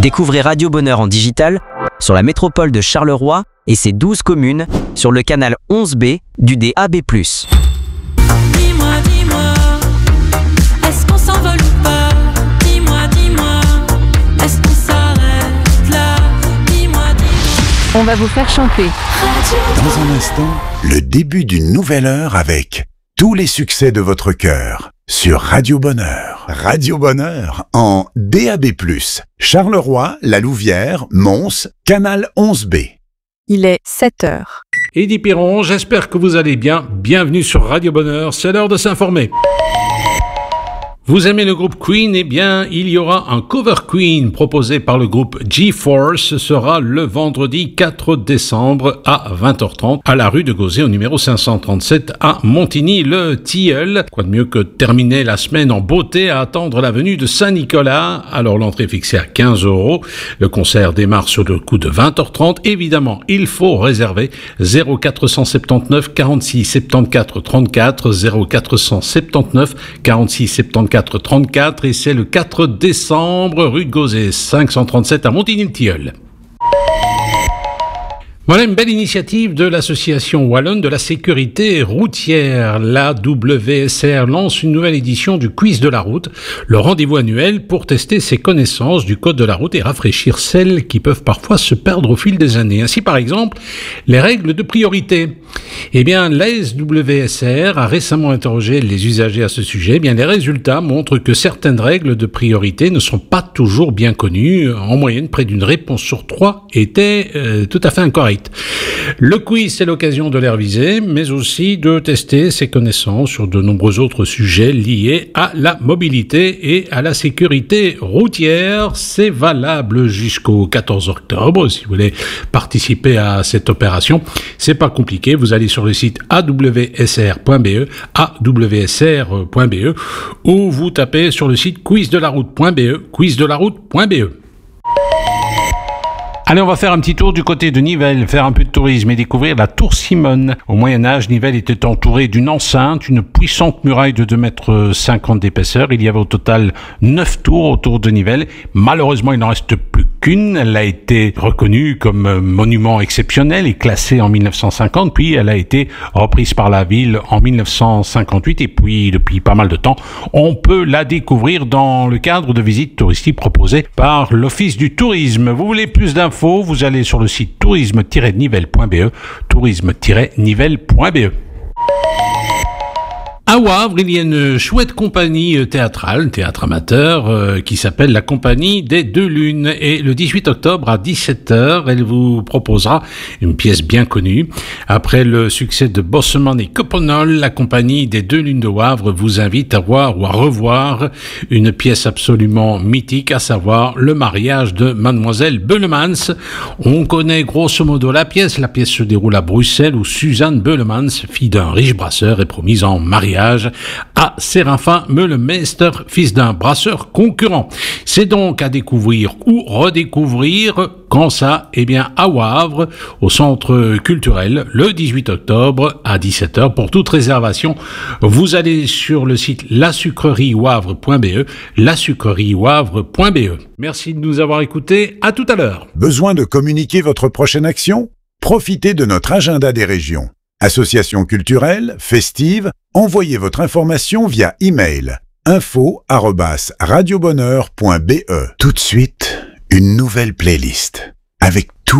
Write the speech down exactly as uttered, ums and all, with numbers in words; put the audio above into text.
Découvrez Radio Bonheur en digital sur la métropole de Charleroi et ses douze communes sur le canal onze B du D A B plus. Dis-moi, dis-moi, est-ce qu'on s'envole ou pas? Dis-moi, dis-moi, est-ce qu'on s'arrête là? Dis-moi, dis-moi. On va vous faire chanter. Dans un instant, le début d'une nouvelle heure avec tous les succès de votre cœur sur Radio Bonheur. Radio Bonheur en D A B plus, Charleroi, La Louvière, Mons, canal onze B. Il est sept heures. Eddy Piron, j'espère que vous allez bien. Bienvenue sur Radio Bonheur, c'est l'heure de s'informer. Vous aimez le groupe Queen? Eh bien, il y aura un cover Queen proposé par le groupe G-Force. Ce sera le vendredi quatre décembre à vingt heures trente à la rue de Gauzet au numéro cinq cent trente-sept à Montigny-le-Tilleul. Quoi de mieux que terminer la semaine en beauté à attendre la venue de Saint-Nicolas. Alors l'entrée est fixée à quinze euros. Le concert démarre sur le coup de vingt heures trente. Évidemment, il faut réserver zéro quatre cent soixante-dix-neuf quarante-six soixante-quatorze trente-quatre zéro quatre cent soixante-dix-neuf quarante-six soixante-quatorze trente-quatre et c'est le quatre décembre rue de Gauzet cinq cent trente-sept à Montigny-le-Tilleul. Voilà une belle initiative de l'association wallonne de la sécurité routière. La W S R lance une nouvelle édition du quiz de la route, le rendez-vous annuel pour tester ses connaissances du code de la route et rafraîchir celles qui peuvent parfois se perdre au fil des années. Ainsi, par exemple, les règles de priorité. Eh bien, la S W S R a récemment interrogé les usagers à ce sujet. Eh bien, les résultats montrent que certaines règles de priorité ne sont pas toujours bien connues. En moyenne, près d'une réponse sur trois était euh, tout à fait incorrecte. Le quiz, c'est l'occasion de les réviser, mais aussi de tester ses connaissances sur de nombreux autres sujets liés à la mobilité et à la sécurité routière. C'est valable jusqu'au quatorze octobre. Si vous voulez participer à cette opération, c'est pas compliqué. Vous allez sur le site a w s r point b e, a w s r point b e, ou vous tapez sur le site quiz de la route point b e, quiz de la route point b e. Allez, on va faire un petit tour du côté de Nivelles, faire un peu de tourisme et découvrir la Tour Simone. Au Moyen-Âge, Nivelles était entourée d'une enceinte, une puissante muraille de deux mètres cinquante d'épaisseur. Il y avait au total neuf tours autour de Nivelles. Malheureusement, il n'en reste plus qu'une. Elle a été reconnue comme monument exceptionnel et classée en mille neuf cent cinquante, puis elle a été reprise par la ville en mille neuf cent cinquante-huit et puis depuis pas mal de temps, on peut la découvrir dans le cadre de visites touristiques proposées par l'Office du tourisme. Vous voulez plus d'infos? Vous allez sur le site tourisme tiret nivelles point b e, tourisme tiret nivelles point b e. À Wavre, il y a une chouette compagnie théâtrale, théâtre amateur, euh, qui s'appelle la Compagnie des Deux Lunes. Et le dix-huit octobre à dix-sept heures, elle vous proposera une pièce bien connue. Après le succès de Bosseman et Coppenol, la Compagnie des Deux Lunes de Wavre vous invite à voir ou à revoir une pièce absolument mythique, à savoir le mariage de Mademoiselle Beulemans. On connaît grosso modo la pièce. La pièce se déroule à Bruxelles où Suzanne Beulemans, fille d'un riche brasseur, est promise en mariage à Séraphin Meulemeister, fils d'un brasseur concurrent. C'est donc à découvrir ou redécouvrir. Quand ça? Eh bien, à Wavre, au centre culturel, le dix-huit octobre à dix-sept heures. Pour toute réservation, vous allez sur le site la sucrerie wavre point b e, la sucrerie wavre point b e. Merci de nous avoir écoutés. À tout à l'heure. Besoin de communiquer votre prochaine action? Profitez de notre agenda des régions. Association culturelle, festive, envoyez votre information via email info arobase radiobonheur point b e. Tout de suite, une nouvelle playlist avec tout